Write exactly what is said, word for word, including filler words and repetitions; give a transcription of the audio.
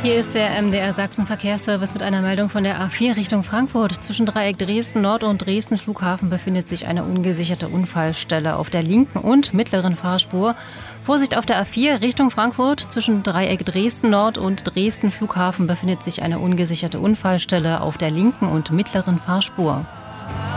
Hier ist der M D R Sachsen Verkehrsservice mit einer Meldung von der A vier Richtung Frankfurt. Zwischen Dreieck Dresden Nord und Dresden Flughafen befindet sich eine ungesicherte Unfallstelle auf der linken und mittleren Fahrspur. Vorsicht auf der A vier Richtung Frankfurt. Zwischen Dreieck Dresden Nord und Dresden Flughafen befindet sich eine ungesicherte Unfallstelle auf der linken und mittleren Fahrspur.